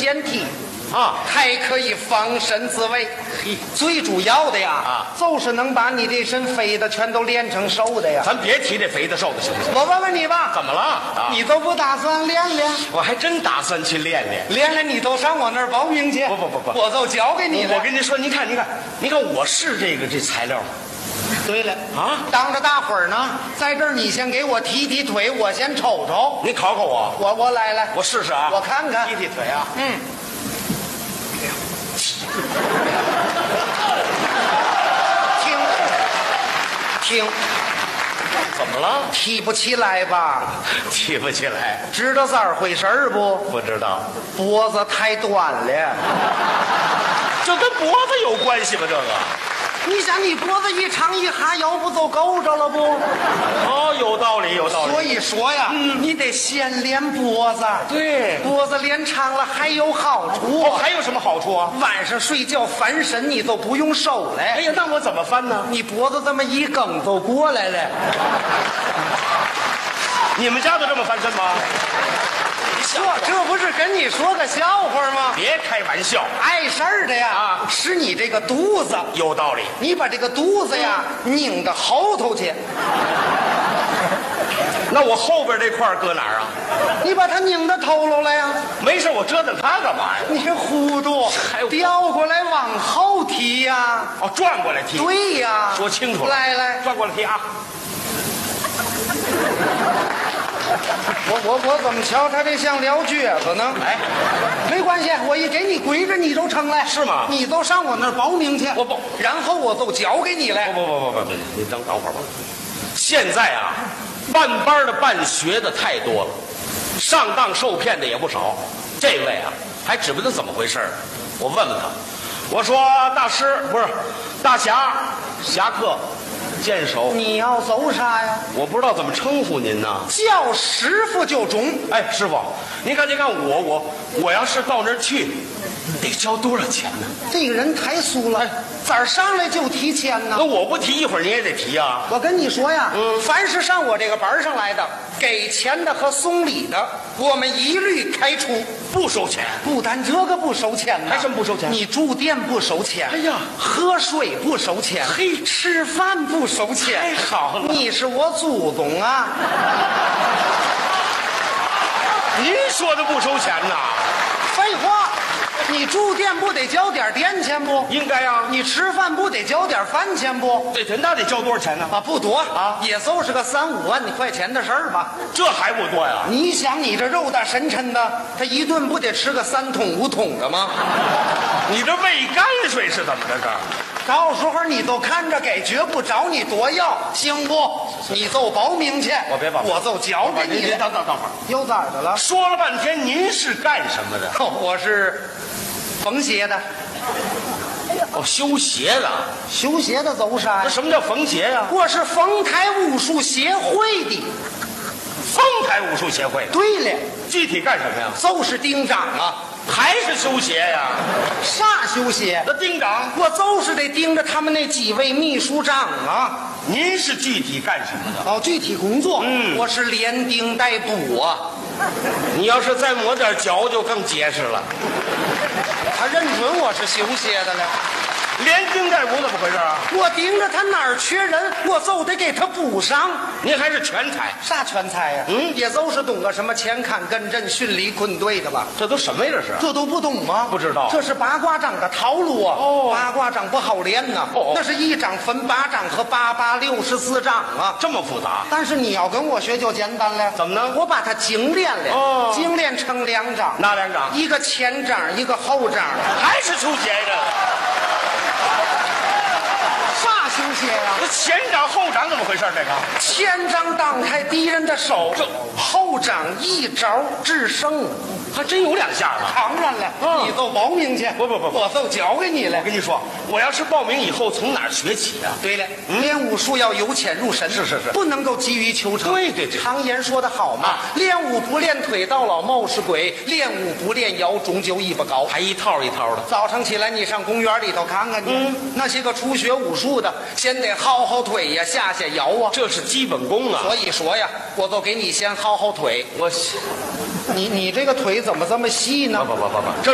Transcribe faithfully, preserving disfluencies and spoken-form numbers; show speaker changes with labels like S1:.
S1: 健体
S2: 啊，
S1: 还可以防身自卫。最主要的呀，
S2: 啊，
S1: 就是能把你这身肥的全都练成瘦的呀。
S2: 咱别提这肥的瘦的行不行？
S1: 我问问你吧，
S2: 怎么了？啊，
S1: 你都不打算练练？
S2: 我还真打算去练练。
S1: 练练你都上我那儿报名去。
S2: 不不不不，
S1: 我都教给你了。
S2: 我跟您说，您看，您看，您看，我是这个这材料吗？
S1: 对了
S2: 啊，
S1: 当着大伙儿呢，在这儿你先给我提提腿，我先瞅瞅。
S2: 您考考我，
S1: 我我来来，
S2: 我试试啊，
S1: 我看看。
S2: 提提腿啊，
S1: 嗯。听，听，
S2: 怎么了？
S1: 提不起来吧？
S2: 提不起来，
S1: 知道咋回事儿不？
S2: 不知道，
S1: 脖子太短了。
S2: 这跟脖子有关系吗？这个？
S1: 你想，你脖子一长一哈腰不都够着了不？
S2: 哦，有道理，有道理。
S1: 所以说呀，嗯，你得先练脖子。
S2: 对，
S1: 脖子练长了还有好处。
S2: 哦，还有什么好处啊？
S1: 晚上睡觉翻身你都不用手了。
S2: 哎呀，那我怎么翻呢？
S1: 你脖子这么一梗都过来了。
S2: 你们家都这么翻身吗？
S1: 这这不是跟你说个笑话吗？
S2: 别开玩笑，
S1: 碍事儿的呀，
S2: 啊，
S1: 是你这个肚子。
S2: 有道理，
S1: 你把这个肚子呀拧到后头去。
S2: 那我后边这块搁哪儿啊？
S1: 你把它拧到头颅了呀？
S2: 没事，我折腾它干嘛呀？
S1: 你这糊涂，调过来往后提呀。
S2: 哦，转过来提。
S1: 对呀，
S2: 说清楚了。
S1: 来来，
S2: 转过来提啊。
S1: 我我我怎么瞧他这像撂蹶子呢？
S2: 哎，
S1: 没关系，我一给你跪着，你都成了。
S2: 是吗？
S1: 你都上我那儿报名去，
S2: 我报，
S1: 然后我都教给你来。
S2: 不不不不不不，你等等会儿吧。现在啊，办班的办学的太多了，上当受骗的也不少。这位啊，还指不定怎么回事儿。我问问他，我说大师不是大侠侠客。剑手，
S1: 你要走啥呀？
S2: 我不知道怎么称呼您呢。
S1: 叫师傅就中。
S2: 哎，师傅，您看，您看我我我要是到那儿去，得交多少钱呢？
S1: 这个人太俗了，咋儿上来就提钱呢？
S2: 那我不提，一会儿您也得提啊。
S1: 我跟你说呀，
S2: 嗯，
S1: 凡是上我这个班上来的，给钱的和送礼的，我们一律开除，
S2: 不收钱。
S1: 不但这个不收钱呢，
S2: 还什么不收钱？
S1: 你住店不收钱，
S2: 哎呀，
S1: 喝水不收钱，
S2: 嘿，
S1: 吃饭不收钱，
S2: 太好了。
S1: 你是我祖宗啊！
S2: 您说的不收钱呐？
S1: 废话，你住店不得交点店钱不？
S2: 应该啊。
S1: 你吃饭不得交点饭钱不？
S2: 对对，那得交多少钱呢？
S1: 啊，不多
S2: 啊，
S1: 也就是个三五万块钱的事儿吧。
S2: 这还不多呀？
S1: 你想，你这肉大深沉的，他一顿不得吃个三桶五桶的吗？
S2: 你这喂泔水是怎么着？这
S1: 到时候你都看着给，绝不找你多要，行不？你就报名去，
S2: 我别报，
S1: 我就教给你。
S2: 等等等会儿，
S1: 又咋的了？
S2: 说了半天，您是干什么的？
S1: 哦，我是缝鞋的。
S2: 哦，修鞋的。
S1: 修鞋的走啥呀？
S2: 那什么叫缝鞋呀？
S1: 我是丰台武术协会的。
S2: 丰台武术协会。
S1: 对了，
S2: 具体干什么呀？
S1: 就是丁长啊。
S2: 还是修鞋呀？
S1: 啥修鞋？
S2: 那丁长，
S1: 我就是得盯着他们那几位秘书长啊。
S2: 您是具体干什么的？
S1: 哦，具体工作，
S2: 嗯，
S1: 我是连钉带补啊。
S2: 你要是再抹点脚，就更结实了。
S1: 他认准我是修鞋的了。
S2: 连钉带补怎么回事啊？
S1: 我盯着他哪儿缺人，我就得给他补上。
S2: 您还是全才？
S1: 啥全才呀？
S2: 嗯，
S1: 也就是懂个什么前坎艮震巽离坤兑的吧？
S2: 这都什么呀？这是？
S1: 这都不懂吗？
S2: 不知道。
S1: 这是八卦掌的套路啊！
S2: 哦，
S1: 八卦掌不好练呐。
S2: 哦，
S1: 那是一掌分八掌和八八六十四掌啊，
S2: 这么复杂。
S1: 但是你要跟我学就简单了。
S2: 怎么呢？
S1: 我把它精炼了。
S2: 哦，
S1: 精炼成两掌。
S2: 哪两掌？
S1: 一个前掌，一个后掌。
S2: 还是修鞋的？
S1: 啥修鞋呀？
S2: 这前掌后掌怎么回事？这个
S1: 前掌挡开敌人的手，
S2: 这
S1: 后掌一招制胜，
S2: 还真有两下呢。
S1: 当然了，
S2: 嗯，
S1: 你就报名去。
S2: 不不不，
S1: 我就教给你了。
S2: 我跟你说，我要是报名以后，从哪儿学起啊？
S1: 对了，嗯，练武术要由浅入深，
S2: 是是是，
S1: 不能够急于求成。
S2: 对对对，
S1: 常言说得好嘛，啊，练武不练腿，到老貌是鬼；练武不练腰，终究艺不高。
S2: 还一套一套的。
S1: 早上起来，你上公园里头看看去，嗯，那些个初学武术的，先得薅薅腿呀，下下腰啊，
S2: 这是基本功啊。
S1: 所以说呀，我就给你先薅薅腿。
S2: 我，
S1: 你你这个腿怎么这么细呢？
S2: 不不不不不，这